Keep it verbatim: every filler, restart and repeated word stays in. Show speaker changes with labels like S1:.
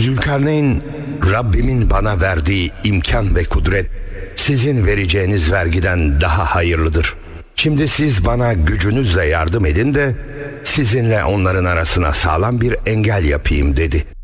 S1: Zülkarneyn, Rabbimin bana verdiği imkan ve kudret sizin vereceğiniz vergiden daha hayırlıdır. Şimdi siz bana gücünüzle yardım edin de sizinle onların arasına sağlam bir engel yapayım dedi.